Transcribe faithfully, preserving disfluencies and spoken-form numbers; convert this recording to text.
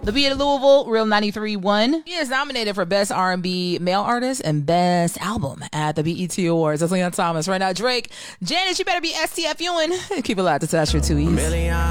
The Beat of Louisville, Real ninety-three won. He is nominated for Best R and B Male Artist and Best Album at the B E T Awards. That's Leon Thomas. Right now, Drake. Janice, you better be S T F Ewing. Keep it loud to Tasha two E's.